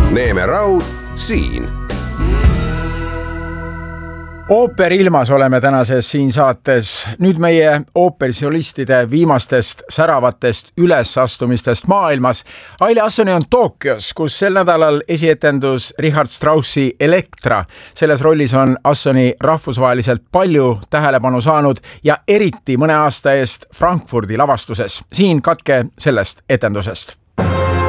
Neeme Raud siin. Ooper ilmas oleme tänases siin saates. Nüüd meie ooperisolistide viimastest säravatest ülesastumistest maailmas. Aile Assoni on Tokyos, kus sel nädalal esietendus Richard Straussi Elektra. Selles rollis on Assoni rahvusvaheliselt palju tähelepanu saanud ja eriti mõne aasta eest Frankfurdi lavastuses. Siin katke sellest etendusest.